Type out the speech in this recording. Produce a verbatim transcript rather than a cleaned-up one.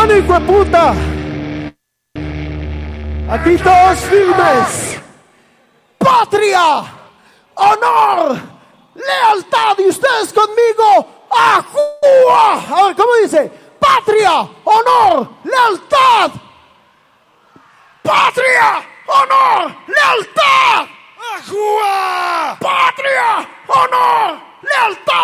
mano, hijo de puta! Aquí todos firmes. Patria, honor, lealtad. Y ustedes conmigo. ¡Ajúa! A ver, ¿cómo dice? Patria, honor, lealtad. Patria, honor, lealtad. ¡Ajúa! Patria, honor, lealtad.